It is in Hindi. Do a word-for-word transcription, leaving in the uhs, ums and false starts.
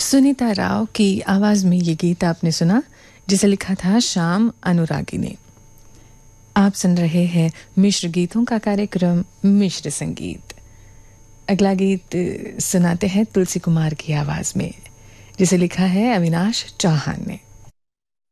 सुनीता राव की आवाज़ में ये गीत आपने सुना, जिसे लिखा था श्याम अनुरागी ने। आप सुन रहे हैं मिश्र गीतों का कार्यक्रम मिश्र संगीत। अगला गीत सुनाते हैं तुलसी कुमार की आवाज़ में, जिसे लिखा है अविनाश चौहान ने।